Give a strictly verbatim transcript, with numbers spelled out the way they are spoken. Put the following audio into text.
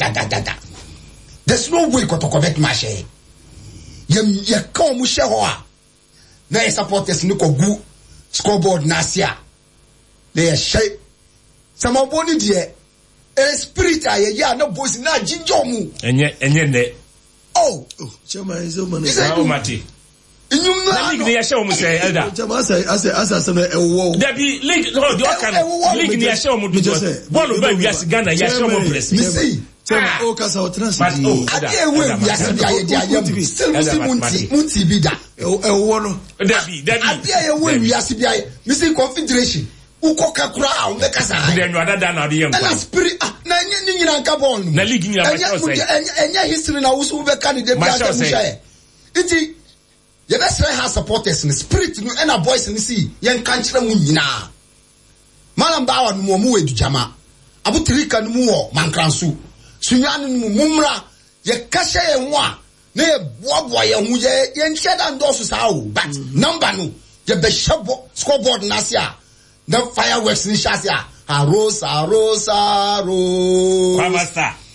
da da da da. There's no way kotokobet mashe. Ye ye come mu she ho a. Na supporters ni ko gu scoreboard na sia. They shey. Some boni die e spirit aye ya na boys na jinjo mu. Enye enye ne. Oh, chama izo mano. How mati? Inyum na league ni ya show mu say elder. Chama asa asa asa se no ewo. There be league no the can league ni ya show mu do. Ball ba wiase Ghana ya show mu press. Me see. Chama o kasa o transfer. Ade ewe wiase dia ye dia ye. Still me see munti munti bi da. Ewo no. There be there be. Ade ewe wiase dia ye. Me see confederation. Ukoka kura a umeka sa. Then you ada na dey am. Na spirit na nye nyina nka ball. Na league nyina ba show say. Enya history na usu be candidate bi asa mu share. Iti ye be say ha supporters ni spirit no na boys ni see ye nka nkyere mu nyina. Malam bawa no mu edu jama. Abutrika no mu wo mankransu. Sunya no mu mumra ye kasha ye ho a na ye boaboa ye hu ye ye nhye da ndoso sa o but number no ye be shabo scoreboard na sia. The fireworks in Shasia. Arosa, Rosa, Rosa.